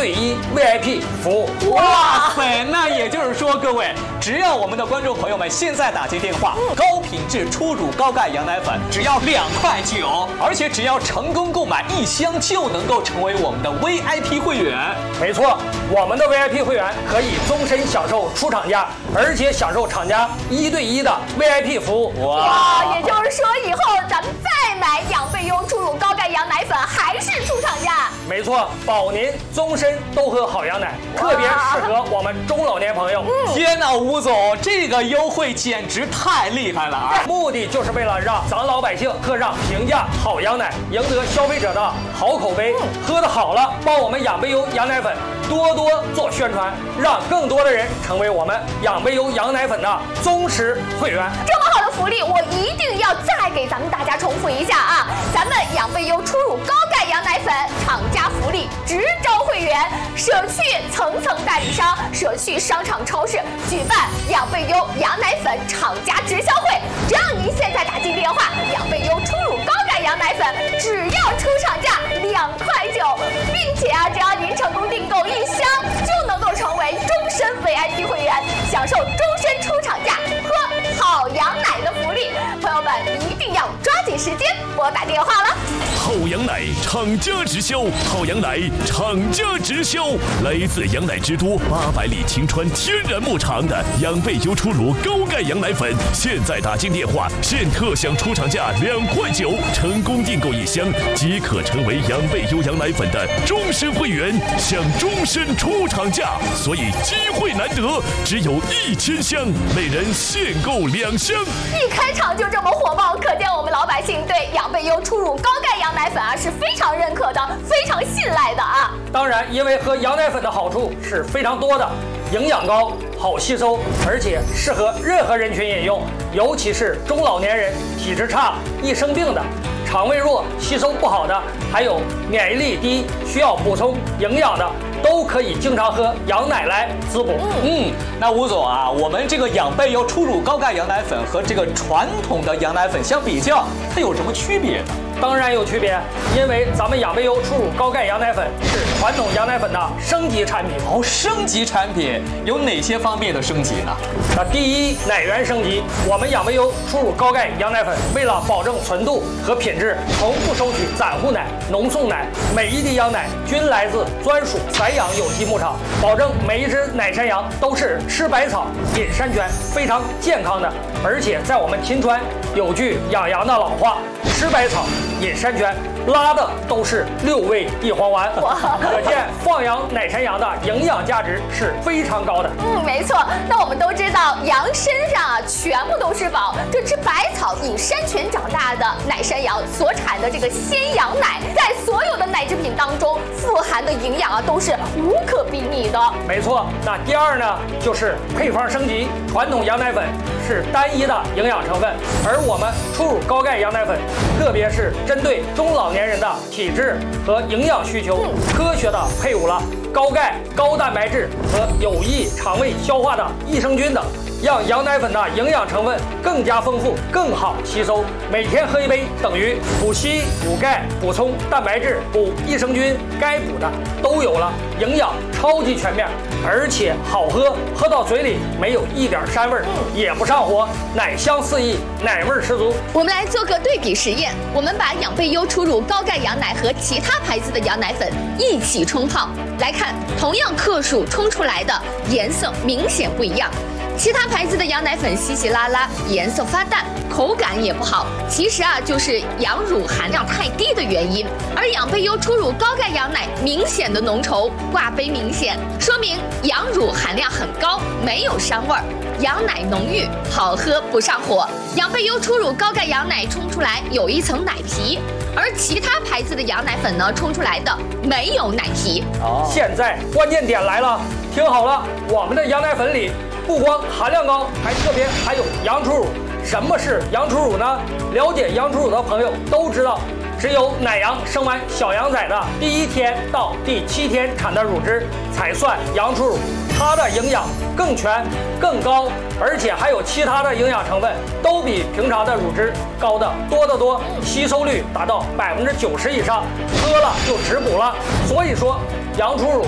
对1 VIP 服务。 哇塞，那也就是说，各位，只要我们的观众朋友们现在打进电话，高品质初乳高钙羊奶粉只要2块9，而且只要成功购买1箱就能够成为我们的 VIP 会员。 没错，我们的 VIP 会员可以终身享受出厂价，而且享受厂家1对1的 VIP 服务。 哇，也就是说以后咱们再买养贝优初乳高钙羊奶粉还是出厂价。 没错，保您终身都喝好羊奶，特别适合我们中老年朋友。 天哪，吴总，这个优惠简直太厉害了啊！ 目的就是为了让咱老百姓喝上平价好羊奶，赢得消费者的好口碑。喝得好了，帮我们养贝优羊奶粉多多做宣传，让更多的人成为我们养贝优羊奶粉的忠实会员。 这么好的福利，我一定要再给咱们大家重复一下啊！咱们养贝优初乳高钙羊奶粉厂家福利直招会员，舍去层层代理商，舍去商场超市，举办养贝优羊奶粉厂家直销会。只要您现在打进电话，养贝优初乳高钙羊奶粉只要出厂价2块9，并且只要您成功订购1箱，就能够成为终身 VIP 会员，享受终身出厂价喝好羊奶的福利。朋友们一定要抓紧时间拨打电话了。 好羊奶厂家直销，好羊奶厂家直销，来自羊奶之都800里晴川天然牧场的养贝优初乳高钙羊奶粉，现在打进电话，现特享出厂价2块9，成功订购1箱即可成为养贝优羊奶粉的终身会员，享终身出厂价，所以机会难得，只有1000箱，每人限购2箱。 一开场就这么火爆，可见我们老百姓对养贝优初乳高钙羊奶粉是非常认可的，非常信赖的啊！ 当然，因为喝羊奶粉的好处是非常多的，营养高，好吸收，而且适合任何人群饮用，尤其是中老年人、体质差、易生病的、肠胃弱、吸收不好的，还有免疫力低、需要补充营养的，都可以经常喝羊奶来滋补。 那吴总啊，我们这个养贝优初乳高钙羊奶粉和这个传统的羊奶粉相比较，它有什么区别呢？ 当然有区别，因为咱们养贝优初乳高钙羊奶粉是传统羊奶粉的升级产品。 升级产品有哪些方面的升级呢？ 那第一，奶源升级。我们养贝优初乳高钙羊奶粉为了保证纯度和品质，从不收取散户奶、浓送奶，每一滴羊奶均来自专属散养有机牧场，保证每一只奶山羊都是吃百草、饮山泉，非常健康的。而且在我们秦川有句养羊的老话，吃百草饮山泉，拉的都是6味地黄丸，可见放养奶山羊的营养价值是非常高的。 没错。那我们都知道，羊身上啊全部都是宝，这吃百草饮山泉长大的奶山羊所产的这个鲜羊奶，在所有的奶制品当中富含的营养啊都是无可比拟的。 没错。那第二呢，就是配方升级。传统羊奶粉是单一的营养成分，而我们初乳高钙羊奶粉，特别是针对中老年人的体质和营养需求，科学的配伍了高钙、高蛋白质和有益肠胃消化的益生菌等，让羊奶粉的营养成分更加丰富，更好吸收。每天喝1杯，等于补硒、补钙、补充蛋白质、补益生菌，该补的都有了，营养超级全面，而且好喝，喝到嘴里没有一点膻味，也不上火，奶香四溢，奶味十足。 我们来做个对比实验，我们把养贝优初乳高钙羊奶和其他牌子的羊奶粉一起冲泡，来看同样克数冲出来的颜色明显不一样。其他牌子的羊奶粉稀稀拉拉，颜色发淡，口感也不好，其实啊就是羊乳含量太低的原因。而养贝优初乳高钙羊奶明显的浓稠，挂杯明显，说明羊乳含量很高，没有膻味儿，羊奶浓郁，好喝不上火。养贝优初乳高钙羊奶冲出来有一层奶皮，而其他牌子的羊奶粉呢，冲出来的没有奶皮。 现在关键点来了，听好了，我们的羊奶粉里不光含量高，还特别含有羊初乳。什么是羊初乳呢？了解羊初乳的朋友都知道，只有奶羊生完小羊崽的第1天到第7天产的乳汁才算羊初乳，它的营养更全更高，而且还有其他的营养成分都比平常的乳汁高的多得多，吸收率达到90%以上，喝了就直补了。所以说羊初乳